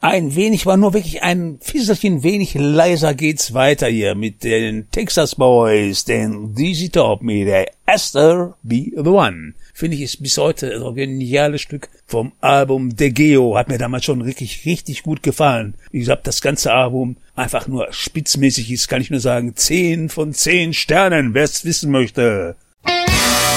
Ein wenig, war nur wirklich ein Fisselchen wenig leiser geht's weiter hier mit den Texas Boys, den ZZ Top mit der Esther Be The One. Finde ich, ist bis heute so ein geniales Stück vom Album De Geo. Hat mir damals schon richtig gut gefallen. Wie gesagt, das ganze Album einfach nur spitzmäßig ist, kann ich nur sagen, 10 von 10 Sternen, wer es wissen möchte.